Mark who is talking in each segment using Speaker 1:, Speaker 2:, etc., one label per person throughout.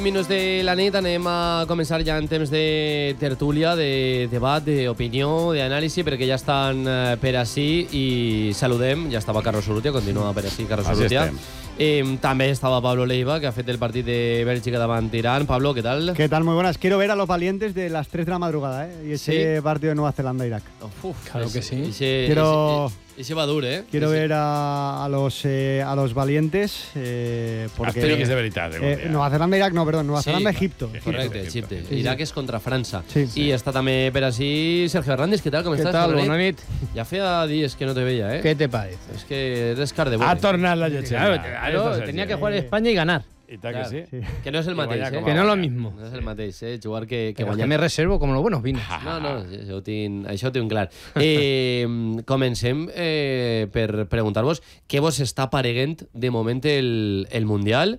Speaker 1: Minuts de la nit anem a començar ja en temps de tertúlia, de debat, d'opinió, d'anàlisi, perquè ja estan per ací i saludem. Ja estava Carlos Urrutia, continua per ací Carlos Urrutia. També estaba Pablo Leiva, que ha fet el partit de Bélgica davant Irán. Pablo, ¿qué tal?
Speaker 2: ¿Qué tal? Muy buenas. Quiero ver a los valientes de las 3 de la madrugada, y ese partido de Nueva Zelanda-Irak.
Speaker 1: Claro que sí. Ese va dur, ¿eh?
Speaker 2: Quiero ver a los valientes, porque...
Speaker 3: Espero que és de veritat.
Speaker 2: Nueva Zelanda-Irak, no, perdón, Nueva Zelanda-Egipto.
Speaker 1: Correcte, Egipte. Irak és contra França.
Speaker 2: Sí.
Speaker 1: I està també per així Sergio Hernández. ¿Qué tal? Com estàs?
Speaker 4: ¿Qué tal? Bona nit.
Speaker 1: Ja feia dies que no te veia, ¿eh?
Speaker 4: ¿Qué te parece?
Speaker 1: Es que eres cardebone.
Speaker 3: Ha tornat la lletgenda.
Speaker 4: Claro, tenía que jugar España y ganar.
Speaker 3: I tant que sí.
Speaker 1: Que no és el mateix,
Speaker 3: guanya
Speaker 1: eh?
Speaker 4: Que no es lo mismo.
Speaker 1: No és el mateix, jugar que
Speaker 4: Que
Speaker 1: guanyar.
Speaker 4: me reservo como los buenos vinos.
Speaker 1: No, això ho tinc clar. Comencem per preguntar-vos què vos està pareguent de moment el Mundial.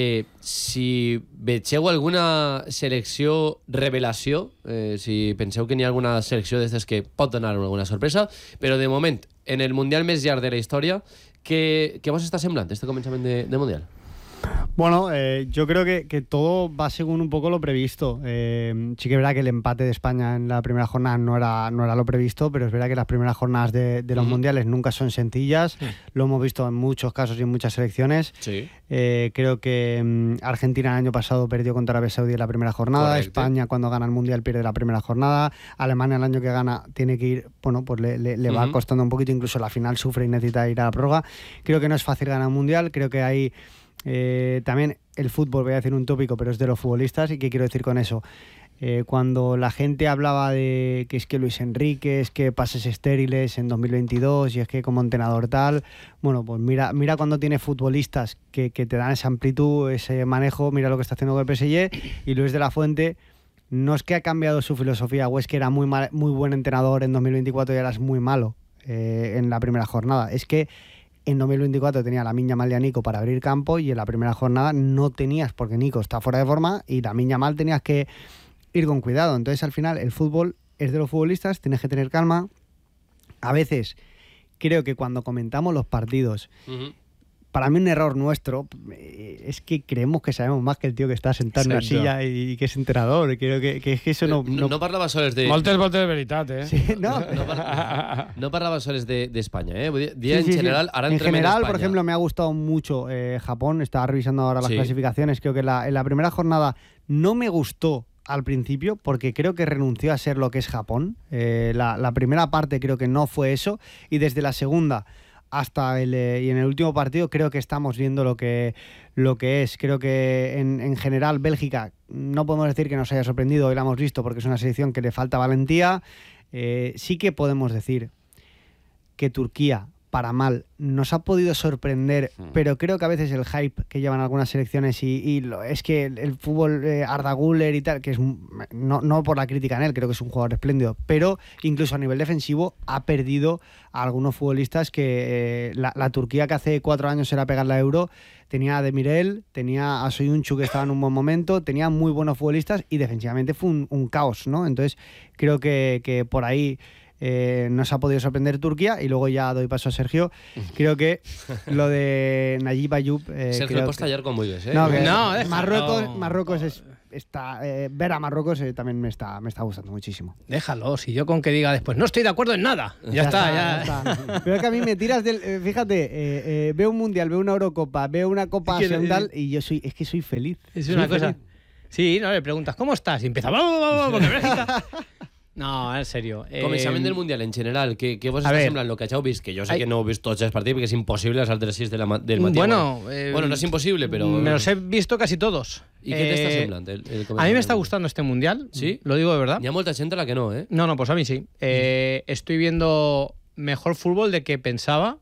Speaker 1: Si vegeu alguna selecció revelació, si penseu que n'hi ha alguna selecció d'estes que pot donar alguna sorpresa, però de moment, en el Mundial més llarg de la història, què vos està semblant este començament de Mundial?
Speaker 2: Bueno, yo creo que todo va según un poco lo previsto. Sí que es verdad que el empate de España en la primera jornada no era lo previsto, pero es verdad que las primeras jornadas de los mundiales nunca son sencillas. Lo hemos visto en muchos casos y en muchas selecciones.
Speaker 1: Sí.
Speaker 2: Creo que Argentina el año pasado perdió contra Arabia Saudí en la primera jornada.
Speaker 1: Correcte.
Speaker 2: España cuando gana el mundial pierde la primera jornada. Alemania el año que gana tiene que ir, bueno, pues le va costando un poquito, incluso la final sufre y necesita ir a la prórroga. Creo que no es fácil ganar un mundial. Creo que hay también el fútbol, voy a decir un tópico, pero es de los futbolistas. ¿Y qué quiero decir con eso? Cuando la gente hablaba de que es que Luis Enrique, es que pases estériles en 2022 y es que como entrenador tal, bueno, pues mira cuando tienes futbolistas que te dan esa amplitud, ese manejo. Mira lo que está haciendo con el PSG. Y Luis de la Fuente no es que ha cambiado su filosofía o es que era muy buen entrenador en 2024 y ahora es muy malo en la primera jornada. Es que en 2024 tenía la Lamine Yamal y a Nico para abrir campo y en la primera jornada no tenías, porque Nico está fuera de forma y Lamine Yamal tenías que ir con cuidado. Entonces al final el fútbol es de los futbolistas, tienes que tener calma. A veces creo que cuando comentamos los partidos, para mí un error nuestro es que creemos que sabemos más que el tío que está sentado en una silla y que es entrenador. Creo que es que eso
Speaker 1: No parlava sols de...
Speaker 3: Moltes voltes de veritat,
Speaker 2: Sí,
Speaker 1: No parlava sols d'Espanya, eh? Vull dir, en
Speaker 2: Sí.
Speaker 1: general, ara
Speaker 2: en
Speaker 1: entrem
Speaker 2: general,
Speaker 1: Espanya.
Speaker 2: por ejemplo, me ha gustado mucho Japón. Estaba revisando ahora las
Speaker 1: Sí.
Speaker 2: clasificaciones. Creo que en la primera jornada no me gustó al principio porque creo que renunció a ser lo que es Japón. La primera parte creo que no fue eso y desde la segunda hasta y en el último partido creo que estamos viendo lo que es. Creo que en general Bélgica no podemos decir que nos haya sorprendido, hoy la hemos visto porque es una selección que le falta valentía. Sí que podemos decir que Turquía, para mal, nos ha podido sorprender, pero creo que a veces el hype que llevan algunas selecciones es que el fútbol Arda Güler y tal, que es no por la crítica en él, creo que es un jugador espléndido, pero incluso a nivel defensivo ha perdido a algunos futbolistas que la Turquía que hace 4 años era pegar la Euro, tenía a Demirel, tenía a Soyuncu que estaba en un buen momento, tenía muy buenos futbolistas y defensivamente fue un caos, ¿no? Entonces creo que por ahí nos ha podido sorprender Turquía y luego ya doy paso a Sergio. Creo que lo de Nayib Ayoub...
Speaker 1: Sergio, pots tallar com vulguis, eh?
Speaker 2: No, que
Speaker 4: No,
Speaker 2: Marruecos ver a Marruecos también me está gustando muchísimo.
Speaker 4: Déjalo, si yo con que diga después, no estoy de acuerdo en nada. Ya está.
Speaker 2: Pero es que a mí me tiras del... fíjate, veo un Mundial, veo una Eurocopa, veo una Copa Nacional y yo soy feliz.
Speaker 4: Es
Speaker 2: Soy
Speaker 4: una cosa.
Speaker 2: feliz.
Speaker 4: Sí, no le preguntas, ¿cómo estás? Y empieza, vamos, porque Bélgica... No, en serio.
Speaker 1: Començament del Mundial en general, què vos
Speaker 4: a
Speaker 1: està
Speaker 4: ver,
Speaker 1: semblant? Lo que hageu vist, que jo sé que no heu vist tots els partits perquè és impossible als altres 6 del matí.
Speaker 4: Bueno,
Speaker 1: no es imposible, pero...
Speaker 4: Me los he visto casi todos.
Speaker 1: ¿Y qué te está semblando?
Speaker 4: A mí me está gustando este Mundial.
Speaker 1: ¿Sí?
Speaker 4: Lo digo de verdad.
Speaker 1: Hi ha molta gent a la que no, ¿eh?
Speaker 4: No, pues a mí sí. Estoy viendo mejor fútbol de que pensaba.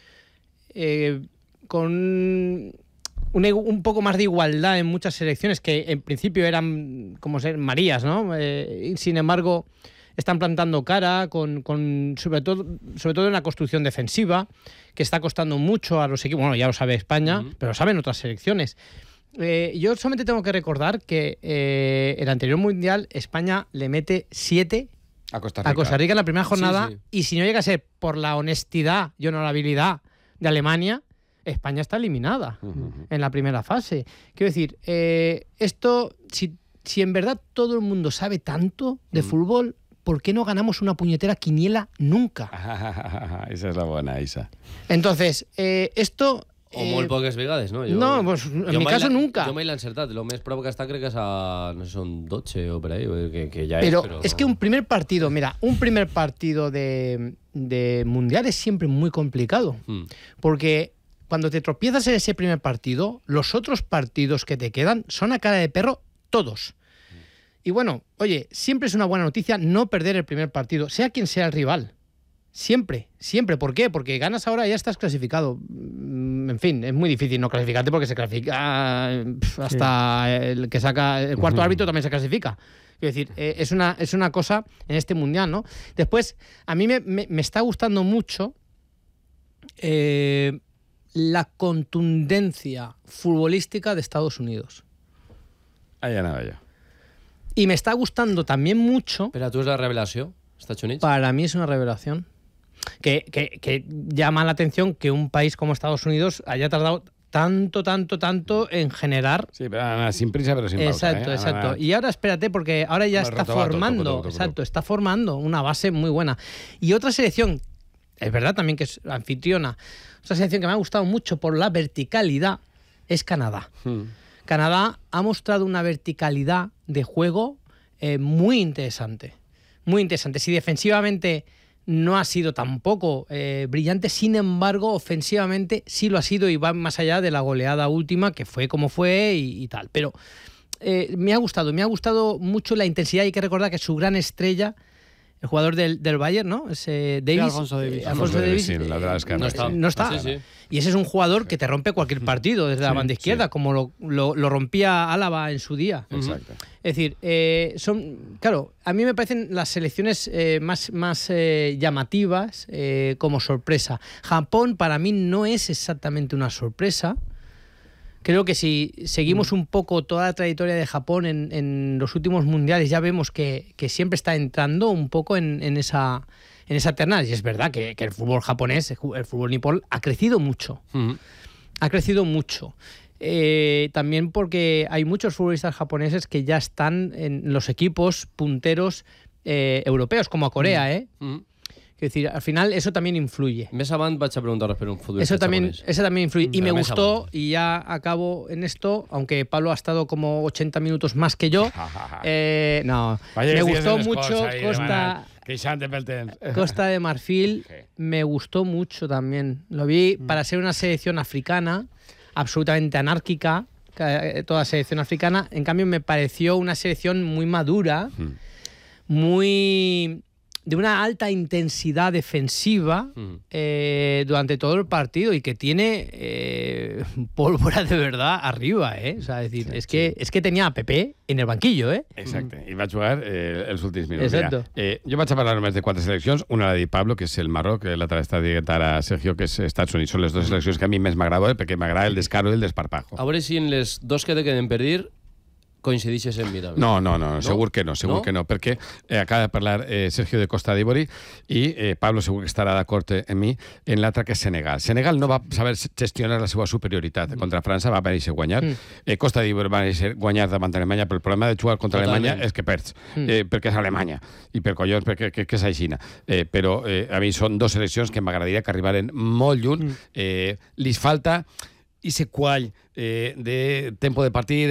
Speaker 4: Con un poco más de igualdad en muchas selecciones que en principio eran como ser Marías, ¿no? Y sin embargo están plantando cara sobre todo en la construcción defensiva, que está costando mucho a los equipos. Bueno, ya lo sabe España, pero lo saben otras selecciones. Yo solamente tengo que recordar que el anterior Mundial España le mete 7
Speaker 3: a Costa
Speaker 4: Rica en la primera jornada,
Speaker 1: Sí.
Speaker 4: y si no llega a ser por la honestidad y honorabilidad de Alemania, España está eliminada en la primera fase. Quiero decir, esto, si en verdad todo el mundo sabe tanto de fútbol, ¿por qué no ganamos una puñetera quiniela nunca?
Speaker 3: Esa es la buena, Isa.
Speaker 4: Entonces, esto...
Speaker 1: O molt poques vegades, no?
Speaker 4: No, pues en mi caso nunca.
Speaker 1: Jo mai l'he encertat. El més prop que està crec que és a, no sé, són 12 o per ahí, que ja
Speaker 4: pero
Speaker 1: pero
Speaker 4: es que un primer partido, mira, un primer partido de Mundial es siempre muy complicado. Porque cuando te tropiezas en ese primer partido, los otros partidos que te quedan son a cara de perro todos. Y bueno, oye, siempre es una buena noticia no perder el primer partido, sea quien sea el rival. Siempre, siempre. ¿Por qué? Porque ganas ahora y ya estás clasificado. En fin, es muy difícil no clasificarte porque se clasifica hasta el que saca el cuarto árbitro también se clasifica. Quiero decir, es una cosa en este mundial, ¿no? Después, a mí me está gustando mucho la contundencia futbolística de Estados Unidos.
Speaker 3: Ahí anava yo.
Speaker 4: Y me está gustando también mucho.
Speaker 1: Per a tu és la revelació, Estats Units?
Speaker 4: Para mí es una revelación. Que llama la atención que un país como Estados Unidos haya tardado tanto en generar.
Speaker 3: Sí, pero sin prisa, pero sin pausa.
Speaker 4: Exacto. Y ahora espérate, porque ahora ya está formando, está formando una base muy buena. Y otra selección, es verdad también que es anfitriona, otra selección que me ha gustado mucho por la verticalidad es Canadá. Canadá ha mostrado una verticalidad de juego muy interesante. Muy interesante. Si defensivamente no ha sido tampoco brillante, sin embargo, ofensivamente sí lo ha sido y va más allá de la goleada última, que fue como fue y tal. Pero me ha gustado mucho la intensidad. Hay que recordar que su gran estrella, el jugador del Bayern, ¿no? Es Davis.
Speaker 2: Alfonso Davis.
Speaker 3: Alfonso Davis, sí,
Speaker 1: no está.
Speaker 4: Sí. Y ese es un jugador que te rompe cualquier partido desde la banda izquierda, como lo rompía Álava en su día.
Speaker 3: Exacto.
Speaker 4: Es decir, claro, a mí me parecen las selecciones más llamativas como sorpresa. Japón para mí no es exactamente una sorpresa. Creo que si seguimos un poco toda la trayectoria de Japón en los últimos mundiales, ya vemos que siempre está entrando un poco en esa terna. Y es verdad que el fútbol japonés, el fútbol nipón, ha crecido mucho. Ha crecido mucho. También porque hay muchos futbolistas japoneses que ya están en los equipos punteros europeos, como a Corea, Es decir, al final eso también influye.
Speaker 1: Més avant vaig a preguntar-vos per un futbolista japonés.
Speaker 4: Eso también influye. Y me gustó, y ya acabo en esto, aunque Pablo ha estado como 80 minutos más que yo. No, me gustó mucho Costa de Marfil. Me gustó mucho también. Lo vi para ser una selección africana, absolutamente anárquica, toda selección africana. En cambio, me pareció una selección muy madura, muy... de una alta intensidad defensiva durante todo el partido y que tiene pólvora de verdad arriba, O sea, es decir, es que tenía a Pepe en el banquillo,
Speaker 3: Exacte, i va jugar els últims minuts.
Speaker 4: Exacto.
Speaker 3: Mira, jo vaig a parlar només de 4 seleccions. Una la de Pablo, que és el Marroc, l'altra està dient ara Sergio, que és Estats Units. Són les dues seleccions que a mi més m'agrada, perquè m'agrada el descaro i el desparpajo.
Speaker 1: A veure si en les dos que te queden per dir coincideixes en mi també.
Speaker 3: No, segur que no, que no, perquè acaba de parlar Sergio de Costa d'Ivori i Pablo segur que estarà d'acord amb mi en l'altra, que és Senegal. Senegal no va saber gestionar la seva superioritat contra França, va venir a guanyar. Costa d'Ivori va venir a guanyar davant d'Alemanya, però el problema de jugar contra Alemanya és que perds, perquè és Alemanya, i per collons, perquè és així. Però a mi són dues seleccions que m'agradaria que arribaren molt lluny. Li falta ese quall de tempo de partit,